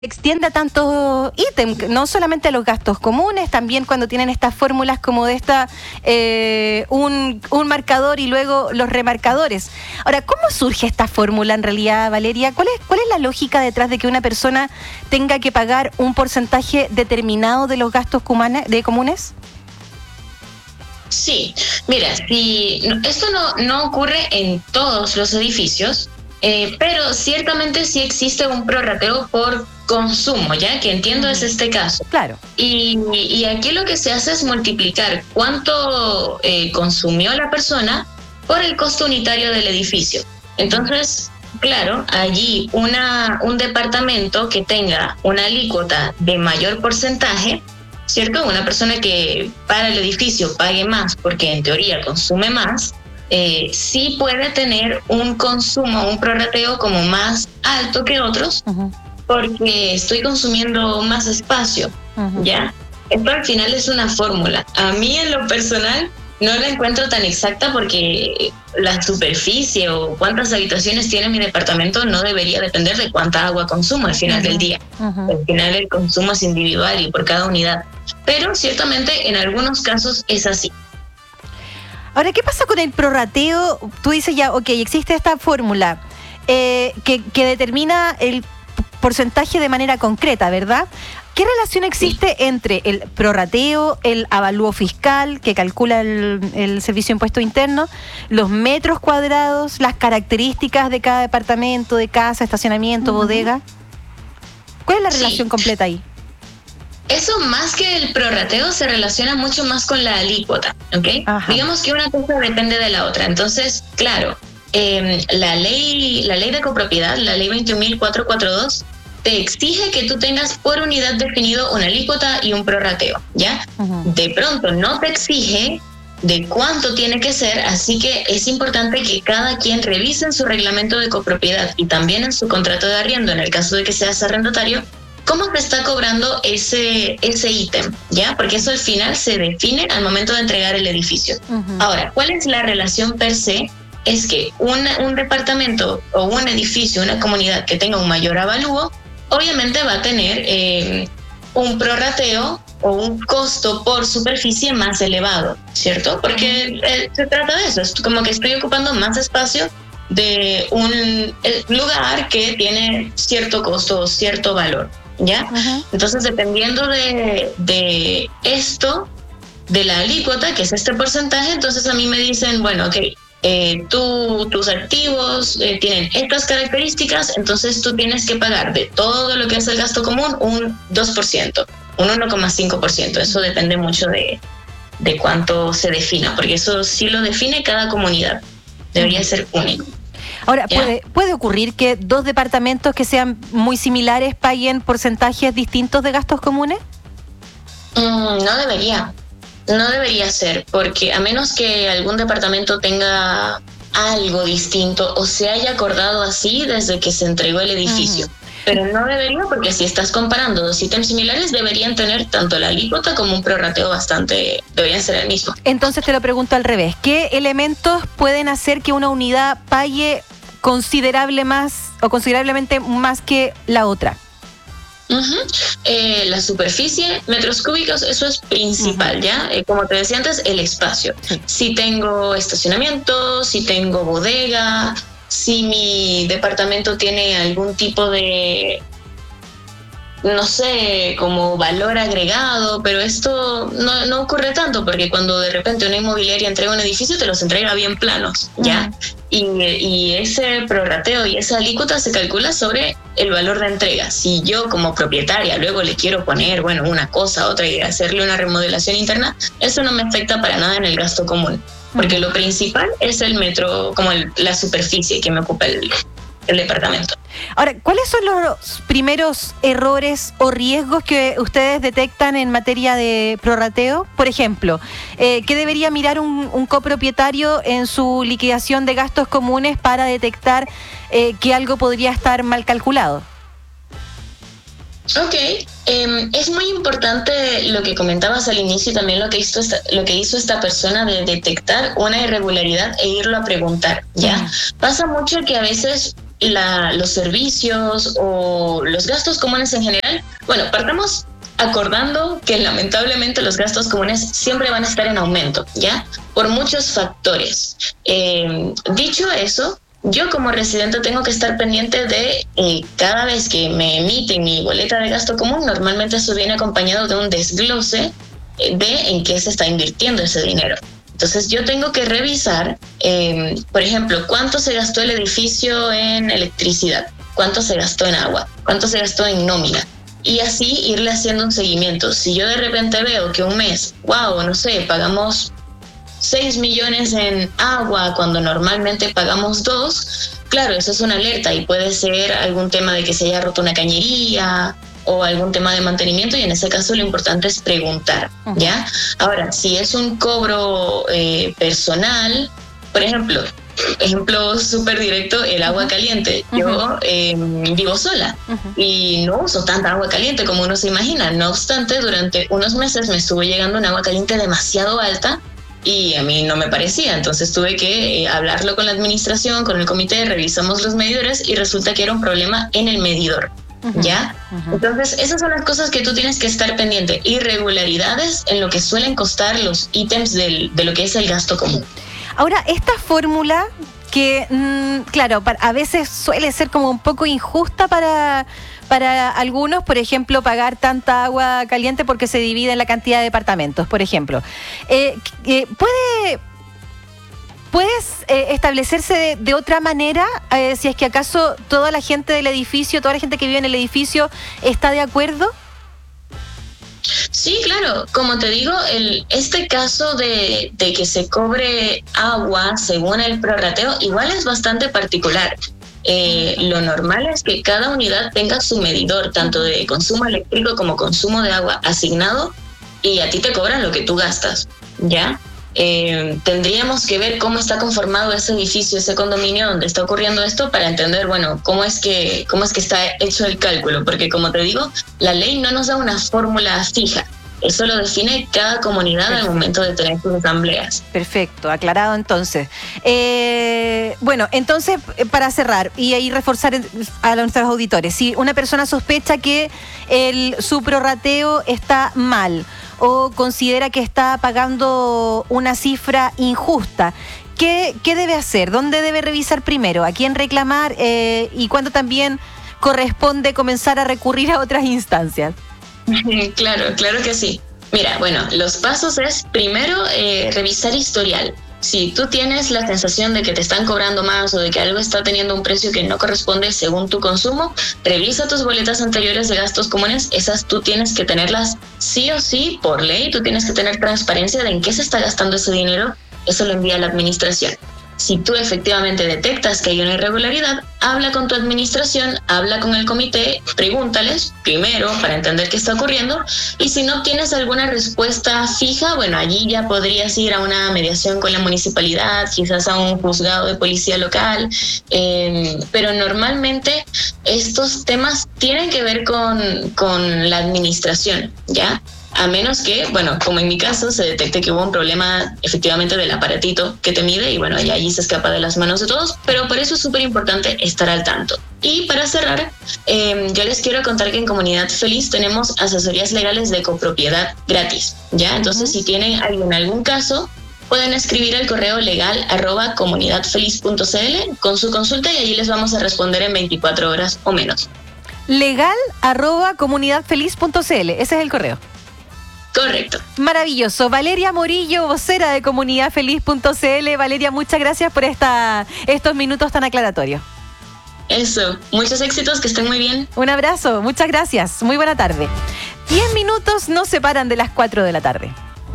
extiende a tantos ítems, no solamente a los gastos comunes, también cuando tienen estas fórmulas como de un marcador y luego los remarcadores. Ahora, ¿cómo surge esta fórmula en realidad, Valeria? ¿Cuál es la lógica detrás de que una persona tenga que pagar un porcentaje determinado de los gastos comunes? Sí, mira, esto no ocurre en todos los edificios, pero ciertamente sí existe un prorrateo por consumo, ya que entiendo es este caso. Claro. Y aquí lo que se hace es multiplicar cuánto consumió la persona por el costo unitario del edificio. Entonces, claro, allí un departamento que tenga una alícuota de mayor porcentaje, ¿cierto? Una persona que para el edificio pague más porque en teoría consume más, sí puede tener un consumo, un prorrateo como más alto que otros, porque estoy consumiendo más espacio, ¿ya? Esto al final es una fórmula. A mí en lo personal no la encuentro tan exacta porque la superficie o cuántas habitaciones tiene mi departamento no debería depender de cuánta agua consumo al final del día. Al final el consumo es individual y por cada unidad. Pero ciertamente en algunos casos es así. Ahora, ¿qué pasa con el prorrateo? Tú dices ya, ok, existe esta fórmula que determina el porcentaje de manera concreta, ¿verdad? ¿Qué relación existe entre el prorrateo, el avalúo fiscal que calcula el Servicio de Impuesto Interno, los metros cuadrados, las características de cada departamento, de casa, estacionamiento, bodega? ¿Cuál es la relación completa ahí? Eso más que el prorrateo se relaciona mucho más con la alícuota, ¿ok? Digamos que una cosa depende de la otra. Entonces, claro, la ley de copropiedad, la ley 21.442, te exige que tú tengas por unidad definido una alícuota y un prorrateo, ¿ya? De pronto no te exige de cuánto tiene que ser, así que es importante que cada quien revise en su reglamento de copropiedad y también en su contrato de arriendo, en el caso de que seas arrendatario, cómo te está cobrando ese ítem, ¿ya? Porque eso al final se define al momento de entregar el edificio. Ahora, ¿cuál es la relación per se? Es que un departamento o un edificio, una comunidad que tenga un mayor avalúo, obviamente va a tener un prorrateo o un costo por superficie más elevado, ¿cierto? Porque se trata de eso, es como que estoy ocupando más espacio de un lugar que tiene cierto costo o cierto valor, ¿ya? Entonces, dependiendo de esto, de la alícuota, que es este porcentaje, entonces a mí me dicen, bueno, ok, tus activos tienen estas características, entonces tú tienes que pagar de todo lo que es el gasto común un 2%, un 1,5%. Eso depende mucho de cuánto se defina, porque eso sí lo define cada comunidad. Debería ser único. Ahora, ¿puede ocurrir que dos departamentos que sean muy similares paguen porcentajes distintos de gastos comunes? No debería ser, porque a menos que algún departamento tenga algo distinto o se haya acordado así desde que se entregó el edificio. Pero no debería, porque si estás comparando dos ítems similares, deberían tener tanto la alícuota como un prorrateo deberían ser el mismo. Entonces te lo pregunto al revés. ¿Qué elementos pueden hacer que una unidad pague considerablemente más que la otra? La superficie, metros cúbicos, eso es principal, ¿ya? Como te decía antes, el espacio. Si tengo estacionamiento, si tengo bodega, si mi departamento tiene algún tipo de, no sé, como valor agregado, pero esto no ocurre tanto, porque cuando de repente una inmobiliaria entrega un edificio, te los entrega bien planos, ¿ya? Y ese prorrateo y esa alícuota se calcula sobre el valor de entrega. Si yo como propietaria luego le quiero poner, bueno, una cosa, otra y hacerle una remodelación interna, eso no me afecta para nada en el gasto común, porque lo principal es el metro, como la superficie que me ocupa el departamento. Ahora, ¿cuáles son los primeros errores o riesgos que ustedes detectan en materia de prorrateo? Por ejemplo, ¿qué debería mirar un copropietario en su liquidación de gastos comunes para detectar que algo podría estar mal calculado? Ok, es muy importante lo que comentabas al inicio y también lo que hizo esta persona de detectar una irregularidad e irlo a preguntar, ¿ya? Pasa mucho que a veces los servicios o los gastos comunes en general, bueno, partamos acordando que lamentablemente los gastos comunes siempre van a estar en aumento, ¿ya? Por muchos factores. Dicho eso, yo como residente tengo que estar pendiente de cada vez que me emiten mi boleta de gasto común, normalmente eso viene acompañado de un desglose de en qué se está invirtiendo ese dinero. Entonces yo tengo que revisar, por ejemplo, cuánto se gastó el edificio en electricidad, cuánto se gastó en agua, cuánto se gastó en nómina. Y así irle haciendo un seguimiento. Si yo de repente veo que un mes, no sé, pagamos 6 millones en agua cuando normalmente pagamos 2, claro, eso es una alerta y puede ser algún tema de que se haya roto una cañería o algún tema de mantenimiento, y en ese caso lo importante es preguntar, ¿ya? Ahora, si es un cobro personal, por ejemplo súper directo, el agua caliente. Yo vivo sola y no uso tanta agua caliente como uno se imagina. No obstante, durante unos meses me estuvo llegando un agua caliente demasiado alta y a mí no me parecía. Entonces tuve que hablarlo con la administración, con el comité, revisamos los medidores y resulta que era un problema en el medidor. ¿Ya? Entonces, esas son las cosas que tú tienes que estar pendiente. Irregularidades en lo que suelen costar los ítems de lo que es el gasto común. Ahora, esta fórmula que, claro, a veces suele ser como un poco injusta para algunos, por ejemplo, pagar tanta agua caliente porque se divide en la cantidad de departamentos, por ejemplo. ¿Puedes establecerse de otra manera si es que acaso toda la gente del edificio, toda la gente que vive en el edificio está de acuerdo? Sí, claro. Como te digo, este caso de que se cobre agua según el prorrateo igual es bastante particular. Lo normal es que cada unidad tenga su medidor, tanto de consumo eléctrico como consumo de agua asignado, y a ti te cobran lo que tú gastas, ¿ya? Tendríamos que ver cómo está conformado ese edificio, ese condominio donde está ocurriendo esto, para entender, bueno, cómo es que está hecho el cálculo, porque como te digo, la ley no nos da una fórmula fija. Eso lo define cada comunidad al momento de tener sus asambleas. Perfecto, aclarado entonces. Bueno, entonces, para cerrar y ahí reforzar a nuestros auditores, si una persona sospecha que su prorrateo está mal o considera que está pagando una cifra injusta, ¿qué debe hacer? ¿Dónde debe revisar primero? ¿A quién reclamar? ¿Y cuándo también corresponde comenzar a recurrir a otras instancias? Claro que sí. Mira, bueno, los pasos es primero revisar historial. Si tú tienes la sensación de que te están cobrando más o de que algo está teniendo un precio que no corresponde según tu consumo, revisa tus boletas anteriores de gastos comunes. Esas tú tienes que tenerlas sí o sí por ley. Tú tienes que tener transparencia de en qué se está gastando ese dinero. Eso lo envía la administración. Si tú efectivamente detectas que hay una irregularidad, habla con tu administración, habla con el comité, pregúntales primero para entender qué está ocurriendo, y si no tienes alguna respuesta fija, bueno, allí ya podrías ir a una mediación con la municipalidad, quizás a un juzgado de policía local, pero normalmente estos temas tienen que ver con la administración, ¿ya? A menos que, bueno, como en mi caso, se detecte que hubo un problema efectivamente del aparatito que te mide y bueno, ya allí se escapa de las manos de todos, pero por eso es súper importante estar al tanto. Y para cerrar, yo les quiero contar que en Comunidad Feliz tenemos asesorías legales de copropiedad gratis, ¿ya? Entonces, si tienen algún caso, pueden escribir al correo legal@comunidadfeliz.cl con su consulta y allí les vamos a responder en 24 horas o menos. Legal@comunidadfeliz.cl, ese es el correo. Correcto. Maravilloso. Valeria Morillo, vocera de comunidadfeliz.cl. Valeria, muchas gracias por estos minutos tan aclaratorios. Eso, muchos éxitos, que estén muy bien. Un abrazo, muchas gracias. Muy buena tarde. 10 minutos nos separan de las 4 de la tarde.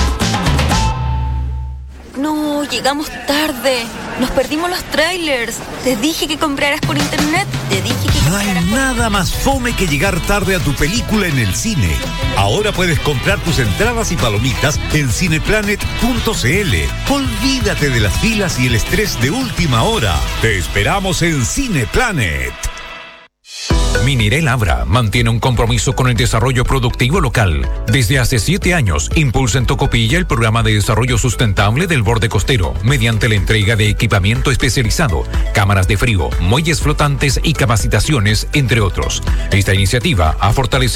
No, llegamos tarde. Nos perdimos los trailers. Te dije que compraras por internet. No hay nada más fome que llegar tarde a tu película en el cine. Ahora puedes comprar tus entradas y palomitas en cineplanet.cl. Olvídate de las filas y el estrés de última hora. Te esperamos en Cineplanet. Minirel Abra mantiene un compromiso con el desarrollo productivo local. Desde hace 7 años, impulsa en Tocopilla el programa de desarrollo sustentable del borde costero, mediante la entrega de equipamiento especializado, cámaras de frío, muelles flotantes y capacitaciones, entre otros. Esta iniciativa ha fortalecido